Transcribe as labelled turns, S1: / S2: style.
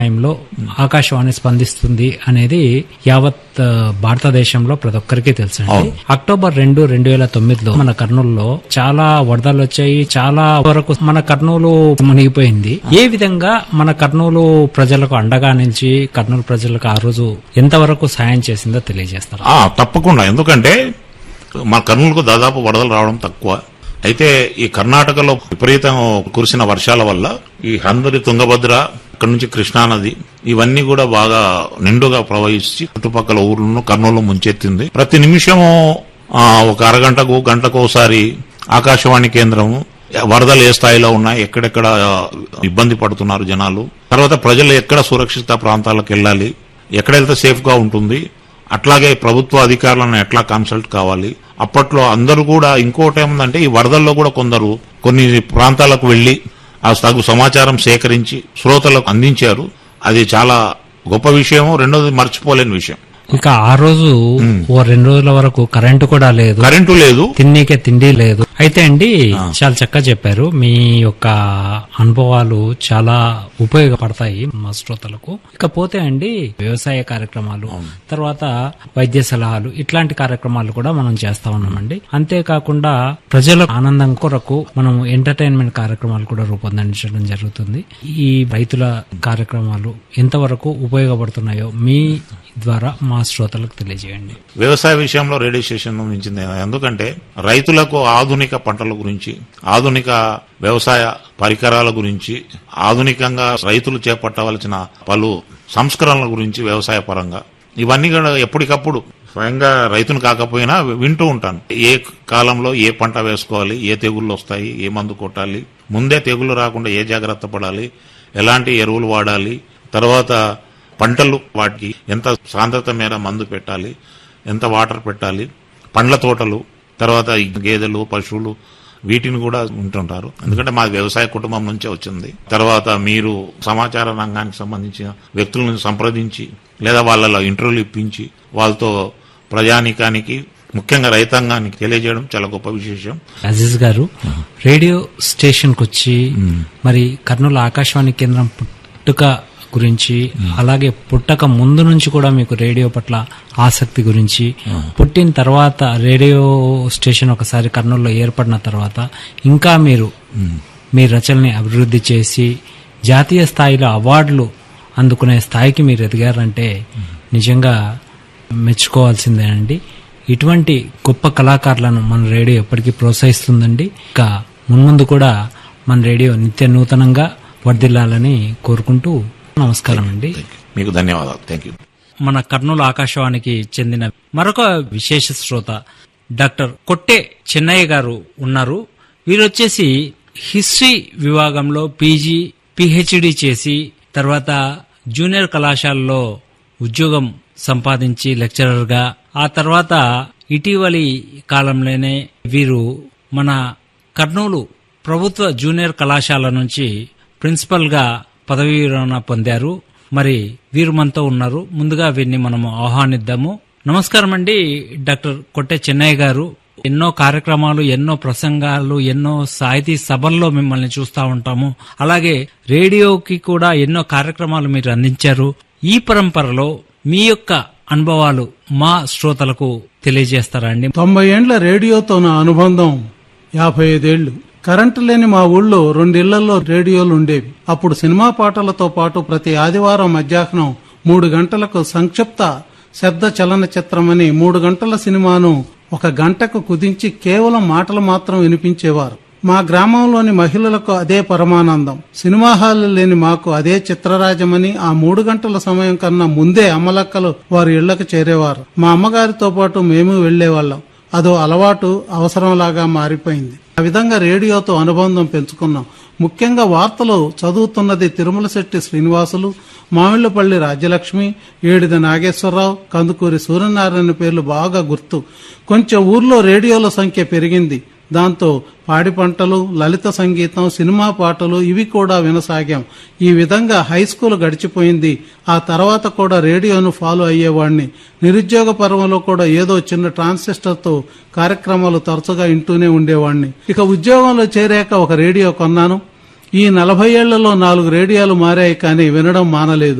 S1: టైంలో ఆకాశవాణి స్పందిస్తుంది అనేది యావత్ భారతదేశంలో ప్రతి ఒక్కరికి తెలుసండి. అక్టోబర్ 2, 2009లో మన కర్నూలులో చాలా వరదలు వచ్చాయి. చాలా వరకు మన కర్నూలు మునిగిపోయింది. ఏ విధంగా మన కర్నూలు ప్రజలకు అండగా నిలిచి కర్నూలు ప్రజలకు ఆ రోజు ఎంతవరకు సాయం చేసిందో తెలియజేస్తారు.
S2: తప్పకుండా. ఎందుకంటే మన కర్నూలుకు దాదాపు వరదలు రావడం తక్కువ. అయితే ఈ కర్ణాటకలో విపరీతం కురిసిన వర్షాల వల్ల ఈ హందరి, తుంగభద్ర, అక్కడి నుంచి కృష్ణానది ఇవన్నీ కూడా బాగా నిండుగా ప్రవహించి చుట్టుపక్కల ఊర్లను కర్నూలు ముంచెత్తింది. ప్రతి నిమిషము ఒక అరగంటకు గంటకు ఒకసారి ఆకాశవాణి కేంద్రం వరదలు ఏ స్థాయిలో ఉన్నాయి, ఎక్కడెక్కడ ఇబ్బంది పడుతున్నారు జనాలు, తర్వాత ప్రజలు ఎక్కడ సురక్షిత ప్రాంతాలకు వెళ్ళాలి, ఎక్కడ వెళ్తే సేఫ్ గా ఉంటుంది, అట్లాగే ప్రభుత్వ అధికారులను ఎట్లా కన్సల్ట్ కావాలి. అప్పట్లో అందరూ కూడా ఇంకోటి ఏముందంటే ఈ వరదల్లో కూడా కొన్ని ప్రాంతాలకు వెళ్లి ఆ తగు సమాచారం సేకరించి శ్రోతలకు అందించారు. అది చాలా గొప్ప విషయం. రెండోది మర్చిపోలేని విషయం.
S1: ఇక ఆ రోజు 2 రోజుల వరకు కరెంటు కూడా లేదు, తిండికే తిండి లేదు. అయితే అండి చాలా చక్కగా చెప్పారు. మీ యొక్క అనుభవాలు చాలా ఉపయోగపడతాయి మా శ్రోతలకు. ఇకపోతే అండి వ్యవసాయ కార్యక్రమాలు, తర్వాత వైద్య సలహాలు, ఇట్లాంటి కార్యక్రమాలు కూడా మనం చేస్తా ఉన్నామండి. అంతేకాకుండా ప్రజల ఆనందం కొరకు మనం ఎంటర్టైన్మెంట్ కార్యక్రమాలు కూడా రూపొందించడం జరుగుతుంది. ఈ రైతుల కార్యక్రమాలు ఎంతవరకు ఉపయోగపడుతున్నాయో మీ ద్వారా మా శ్రోతలకు తెలియజేయండి.
S2: వ్యవసాయ విషయంలో రేడియో స్టేషన్ మించింది. ఎందుకంటే రైతులకు ఆధునిక పంటల గురించి, ఆధునిక వ్యవసాయ పరికరాల గురించి, ఆధునికంగా రైతులు చేపట్టవలసిన పలు సంస్కరణల గురించి వ్యవసాయ పరంగా ఇవన్నీ కూడా ఎప్పటికప్పుడు స్వయంగా రైతును కాకపోయినా వింటూ ఉంటాను. ఏ కాలంలో ఏ పంట వేసుకోవాలి, ఏ తెగుళ్ళు వస్తాయి, ఏ మందు కొట్టాలి, ముందే తెగుళ్ళు రాకుండా ఏ జాగ్రత్త పడాలి, ఎలాంటి ఎరువులు వాడాలి, తర్వాత పంటలు వాటికి ఎంత సాంద్రత మేర మందు పెట్టాలి, ఎంత వాటర్ పెట్టాలి, పండ్ల తోటలు, తర్వాత గేదెలు, పశువులు వీటిని కూడా ఉంటుంటారు. ఎందుకంటే మా వ్యవసాయ కుటుంబం నుంచే వచ్చింది. తర్వాత మీరు సమాచార రంగానికి సంబంధించిన వ్యక్తులను సంప్రదించి లేదా వాళ్ళ ఇంటర్వ్యూలు ఇప్పించి వాళ్ళతో ప్రజానీకానికి ముఖ్యంగా రైతాంగానికి తెలియజేయడం చాలా గొప్ప విశేషం.
S1: అజీజ్ గారు, రేడియో స్టేషన్ కు వచ్చి మరి కర్నూలు ఆకాశవాణి కేంద్రం పుట్టుక గురించి, అలాగే పుట్టక ముందు నుంచి కూడా మీకు రేడియో పట్ల ఆసక్తి గురించి, పుట్టిన తర్వాత రేడియో స్టేషన్ ఒకసారి కర్నూలులో ఏర్పడిన తర్వాత ఇంకా మీరు మీ రచనని అభివృద్ధి చేసి జాతీయ స్థాయిలో అవార్డులు అందుకునే స్థాయికి మీరు ఎదిగారంటే నిజంగా మెచ్చుకోవాల్సిందేనండి. ఇటువంటి గొప్ప కళాకారులను మన రేడియో ఎప్పటికీ ప్రోత్సహిస్తుందండి. ఇంకా మున్ముందు కూడా మన రేడియో నిత్య నూతనంగా వర్ధిల్లాలని కోరుకుంటూ నమస్కారం అండి.
S2: మీకు ధన్యవాదాలు. Thank you.
S1: మన కర్నూలు ఆకాశవాణికి చెందిన మరొక విశేష శ్రోత డాక్టర్ కొట్టే చెన్నయ్య గారు ఉన్నారు. వీరు వచ్చేసి హిస్టరీ విభాగంలో పీజీ, పిహెచ్డి చేసి తర్వాత జూనియర్ కళాశాలలో ఉద్యోగం సంపాదించి లెక్చరర్ గా, ఆ తర్వాత ఇటీవలి కాలంలోనే వీరు మన కర్నూలు ప్రభుత్వ జూనియర్ కళాశాల నుంచి ప్రిన్సిపల్ గా పదవీ విరమణ పొందారు. మరి వీరు మనతో ఉన్నారు. ముందుగా వీరిని మనము ఆహ్వానిద్దాము. నమస్కారం అండి డాక్టర్ కొట్టే చెన్నయ్య గారు. ఎన్నో కార్యక్రమాలు, ఎన్నో ప్రసంగాలు, ఎన్నో సాహితీ సభల్లో మిమ్మల్ని చూస్తూ ఉంటాము. అలాగే రేడియోకి కూడా ఎన్నో కార్యక్రమాలు మీరు అందించారు. ఈ పరంపరలో మీ యొక్క అనుభవాలు మా శ్రోతలకు తెలియజేస్తారా అండి?
S3: 90 ఏండ్ల రేడియోతో నా అనుబంధం 55 ఏళ్లు. కరెంటు లేని మా ఊళ్ళో 2 ఇళ్లలో రేడియోలు ఉండేవి. అప్పుడు సినిమా పాటలతో పాటు ప్రతి ఆదివారం మధ్యాహ్నం 3 గంటలకు సంక్షిప్త శబ్ద చలనచిత్రమని 3 గంటల సినిమాను 1 గంటకు కుదించి కేవలం మాటలు మాత్రం వినిపించేవారు. మా గ్రామంలోని మహిళలకు అదే పరమానందం. సినిమా హాల్ లేని మాకు అదే చిత్రరాజమని ఆ 3 గంటల సమయం కన్నా ముందే అమ్మలక్కలు వారి ఇళ్లకు చేరేవారు. మా అమ్మగారితో పాటు మేము వెళ్లేవాళ్లం. అదో అలవాటు, అవసరంలాగా మారిపోయింది. ఆ విధంగా రేడియోతో అనుబంధం పెంచుకున్నాం. ముఖ్యంగా వార్తలు చదువుతున్నది తిరుమల శెట్టి శ్రీనివాసులు, మామిళ్లపల్లి రాజ్యలక్ష్మి, ఏడిద నాగేశ్వరరావు, కందుకూరి సూర్యనారాయణ పేర్లు బాగా గుర్తు. కొంచెం ఊర్లో రేడియోల సంఖ్య పెరిగింది. దాంతో పాడి పంటలు, లలిత సంగీతం, సినిమా పాటలు ఇవి కూడా వినసాగాం. ఈ విధంగా హై స్కూల్ గడిచిపోయింది. ఆ తర్వాత కూడా రేడియోను ఫాలో అయ్యేవాడిని. నిరుద్యోగ పర్వంలో కూడా ఏదో చిన్న ట్రాన్సిస్టర్తో కార్యక్రమాలు తరచుగా వింటూనే ఉండేవాడిని. ఇక ఉద్యోగంలో చేరాక ఒక రేడియో కొన్నాను. ఈ 40 ఏళ్లలో 4 రేడియోలు మారాయి కానీ వినడం మానలేదు.